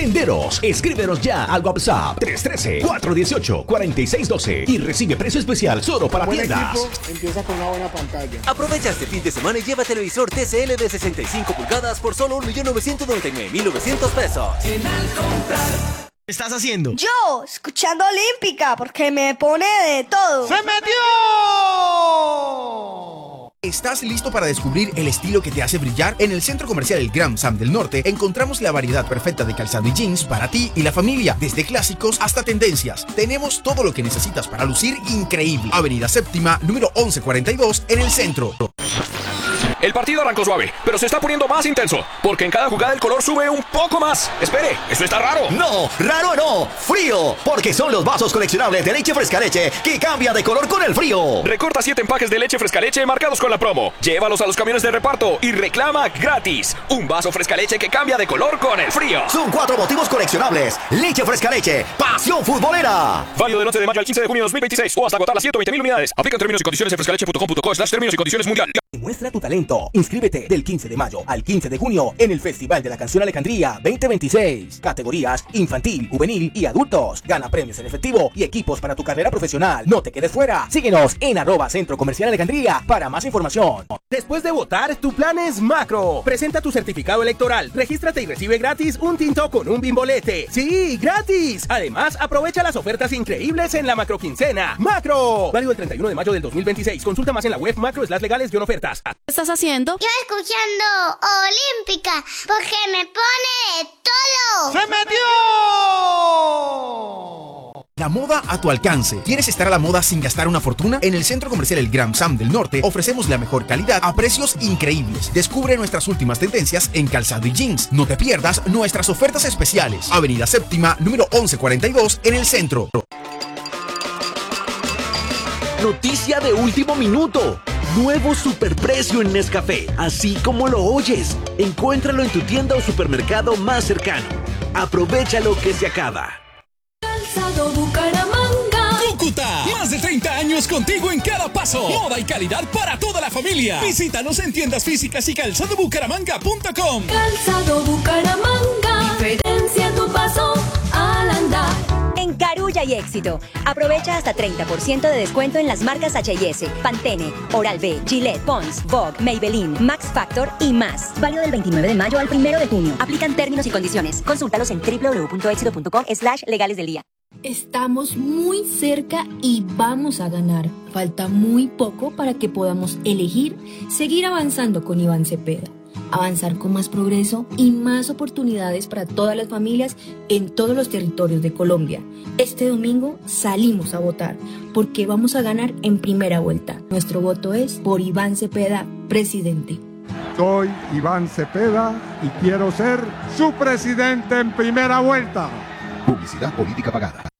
Tenderos. Escríbenos ya al WhatsApp 313-418-4612 y recibe precio especial solo para tiendas. Equipo empieza con una buena pantalla. Aprovecha este fin de semana y lleva televisor TCL de 65 pulgadas por solo 1.999.900 pesos. ¿Qué estás haciendo? Yo, escuchando Olímpica, porque me pone de todo. ¡Se metió! ¿Estás listo para descubrir el estilo que te hace brillar? En el Centro Comercial El Gran Sam del Norte encontramos la variedad perfecta de calzado y jeans para ti y la familia, desde clásicos hasta tendencias. Tenemos todo lo que necesitas para lucir increíble. Avenida Séptima, número 1142, en el centro. El partido arrancó suave, pero se está poniendo más intenso, porque en cada jugada el color sube un poco más. Espere, ¿esto está raro? No, raro no, frío, porque son los vasos coleccionables de leche fresca leche que cambia de color con el frío. Recorta 7 empaques de leche fresca leche marcados con la promo. Llévalos a los camiones de reparto y reclama gratis un vaso fresca leche que cambia de color con el frío. Son 4 motivos coleccionables. Leche fresca leche, pasión futbolera. Válido del 11 de mayo al 15 de junio de 2026 o hasta agotar las 120.000 unidades. Aplican términos y condiciones en frescaleche.com.co/términos y condiciones mundial. Muestra tu talento. Inscríbete del 15 de mayo al 15 de junio en el Festival de la Canción Alejandría 2026. Categorías infantil, juvenil y adultos. Gana premios en efectivo y equipos para tu carrera profesional. No te quedes fuera. Síguenos en @Centro Comercial Alejandría para más información. Después de votar, tu plan es Macro. Presenta tu certificado electoral, regístrate y recibe gratis un tinto con un bimbolete. ¡Sí, gratis! Además, aprovecha las ofertas increíbles en la Macro Quincena. ¡Macro! Válido el 31 de mayo del 2026. Consulta más en la web macro/legales-ofertas. ¿Qué estás haciendo? Yo escuchando Olímpica, porque me pone todo. ¡Se metió! La moda a tu alcance. ¿Quieres estar a la moda sin gastar una fortuna? En el Centro Comercial El Gran Sam del Norte ofrecemos la mejor calidad a precios increíbles. Descubre nuestras últimas tendencias en calzado y jeans. No te pierdas nuestras ofertas especiales. Avenida Séptima, número 1142, en el centro. Noticia de último minuto. Nuevo superprecio en Nescafé, así como lo oyes. Encuéntralo en tu tienda o supermercado más cercano. Aprovecha lo que se acaba. Calzado Bucaramanga. Cúcuta, más de 30 años contigo en cada paso. Moda y calidad para toda la familia. Visítanos en tiendas físicas y calzadobucaramanga.com. Calzado Bucaramanga. Diferencia tu paso al andar. En Carulla y Éxito, aprovecha hasta 30% de descuento en las marcas H&S, Pantene, Oral-B, Gillette, Pond's, Vogue, Maybelline, Max Factor y más. Válido del 29 de mayo al 1 de junio. Aplican términos y condiciones. Consúltalos en www.exito.com/legales del día. Estamos muy cerca y vamos a ganar. Falta muy poco para que podamos elegir seguir avanzando con Iván Cepeda. Avanzar con más progreso y más oportunidades para todas las familias en todos los territorios de Colombia. Este domingo salimos a votar porque vamos a ganar en primera vuelta. Nuestro voto es por Iván Cepeda, presidente. Soy Iván Cepeda y quiero ser su presidente en primera vuelta. Publicidad política pagada.